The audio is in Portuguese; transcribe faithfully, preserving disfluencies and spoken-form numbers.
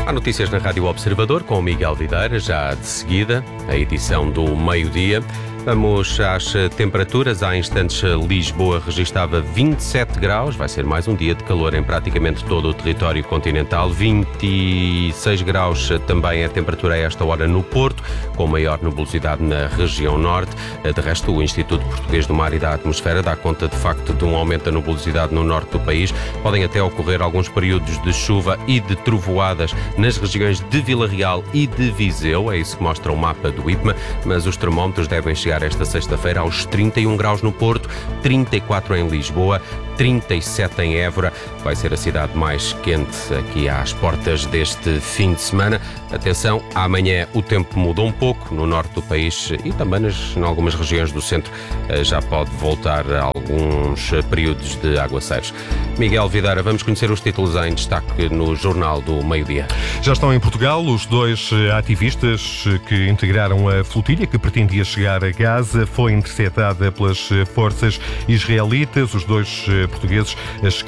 Há notícias na Rádio Observador com o Miguel Videira, já de seguida, a edição do meio-dia. Vamos às temperaturas. Há instantes Lisboa registava vinte e sete graus, vai ser mais um dia de calor em praticamente todo o território continental. vinte e seis graus também é a temperatura a esta hora no Porto, com maior nebulosidade na região norte. De resto, o Instituto Português do Mar e da Atmosfera dá conta de facto de um aumento da nebulosidade no norte do país. Podem até ocorrer alguns períodos de chuva e de trovoadas nas regiões de Vila Real e de Viseu, é isso que mostra o mapa do I P M A, mas os termómetros devem chegar esta sexta-feira aos trinta e um graus no Porto, trinta e quatro em Lisboa, trinta e sete em Évora. Vai ser a cidade mais quente aqui às portas deste fim de semana. Atenção, amanhã o tempo muda um pouco no norte do país e também nas, em algumas regiões do centro já pode voltar a alguns períodos de aguaceiros. Miguel Videira, vamos conhecer os títulos em destaque no Jornal do Meio-Dia. Já estão em Portugal os dois ativistas que integraram a flotilha que pretendia chegar a Gaza. Foi interceptada pelas forças israelitas. Os dois portugueses